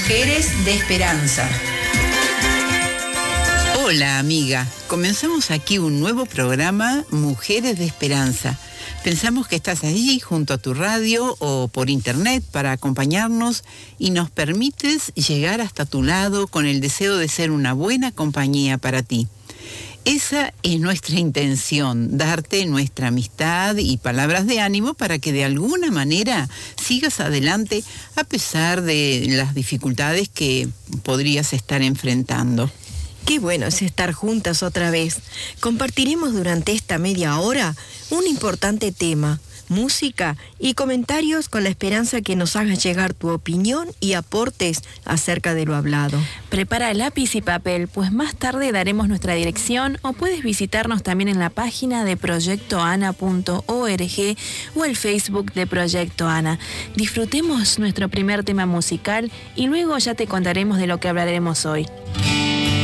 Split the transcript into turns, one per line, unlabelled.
Mujeres de Esperanza.
Hola amiga, comenzamos aquí un nuevo programa, Mujeres de Esperanza. Pensamos que estás allí junto a tu radio o por internet para acompañarnos y nos permites llegar hasta tu lado con el deseo de ser una buena compañía para ti. Esa es nuestra intención, darte nuestra amistad y palabras de ánimo para que de alguna manera sigas adelante a pesar de las dificultades que podrías estar enfrentando.
Qué bueno es estar juntas otra vez. Compartiremos durante esta media hora un importante tema, música y comentarios con la esperanza que nos hagas llegar tu opinión y aportes acerca de lo hablado.
Prepara lápiz y papel, pues más tarde daremos nuestra dirección o puedes visitarnos también en la página de proyectoana.org o el Facebook de Proyecto Ana. Disfrutemos nuestro primer tema musical y luego ya te contaremos de lo que hablaremos hoy.